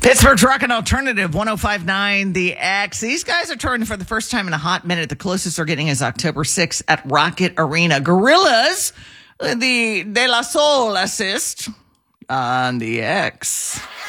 Pittsburgh's Rockin' Alternative 1059 The X. These guys are touring for the first time in a hot minute. The closest they're getting is October 6th at Rocket Arena. Gorillaz, the De La Soul assist on The X.